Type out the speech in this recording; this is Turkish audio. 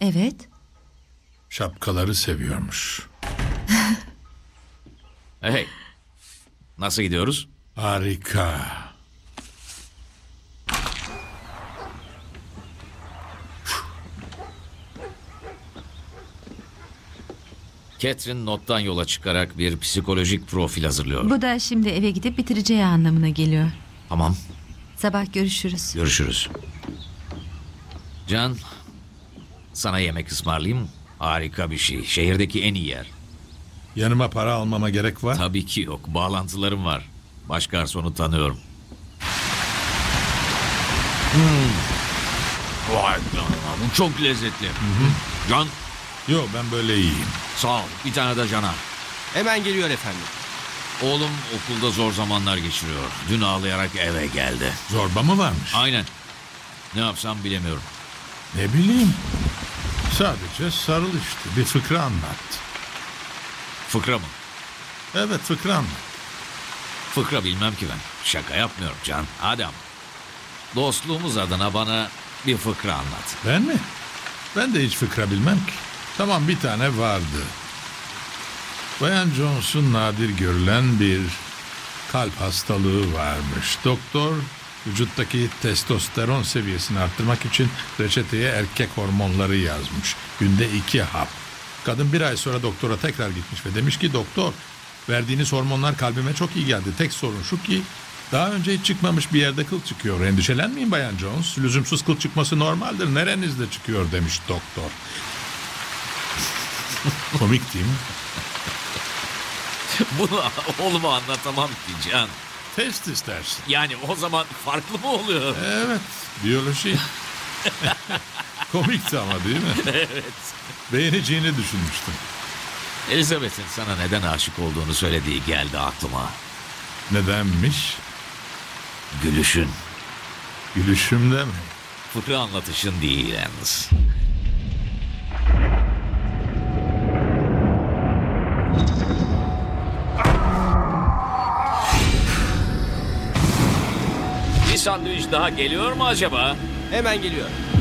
Evet. Şapkaları seviyormuş. Hey, nasıl gidiyoruz? Harika. Catherine nottan yola çıkarak bir psikolojik profil hazırlıyor. Bu da şimdi eve gidip bitireceği anlamına geliyor. Tamam, Sabah görüşürüz. görüşürüz. Can, sana yemek ısmarlayayım. Harika bir şey. Şehirdeki en iyi yer. Yanıma para almama gerek var. Tabii ki yok. Bağlantılarım var. Baş garsonu tanıyorum. Vay canına, bu çok lezzetli. Can, Yok, ben böyle iyiyim. sağ ol. Bir tane de Can'a. Hemen geliyor efendim. Oğlum okulda zor zamanlar geçiriyor. Dün ağlayarak eve geldi. Zorba mı varmış? Aynen. Ne yapsam bilemiyorum. Ne bileyim. Sadece sarıl işte. Bir fıkra anlat. Fıkra mı? Evet, fıkra anlat. Fıkra bilmem ki ben. Şaka yapmıyorum Can. Hadi ama. Dostluğumuz adına bana bir fıkra anlat. Ben mi? Ben de hiç fıkra bilmem ki. Tamam, bir tane vardı. Bayan Jones'un nadir görülen bir kalp hastalığı varmış. Doktor vücuttaki testosteron seviyesini arttırmak için reçeteye erkek hormonları yazmış. Günde 2 hap. Kadın bir ay sonra doktora tekrar gitmiş ve demiş ki doktor, verdiğiniz hormonlar kalbime çok iyi geldi. Tek sorun şu ki daha önce hiç çıkmamış bir yerde kıl çıkıyor. Endişelenmeyin Bayan Jones. Lüzumsuz kıl çıkması normaldir. Nerenizde çıkıyor demiş doktor. Komik değil mi? Bunu oğluma anlatamam ki Can. Test istersin. Yani o zaman farklı mı oluyor? Evet, biyoloji. Komikti ama değil mi? Evet. Beğeneceğini düşünmüştüm. Elizabeth'in sana neden aşık olduğunu söylediği geldi aklıma. Nedenmiş? Gülüşün. Gülüşümde mi? Fıkra anlatışın değil yalnız. Bir sandviç daha geliyor mu acaba? Hemen geliyor.